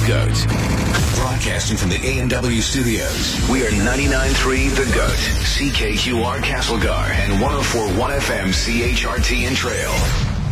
GOAT. Broadcasting from the A&W studios, we are 99.3 The GOAT, CKQR Castlegar, and 104.1 FM CHRT in Trail.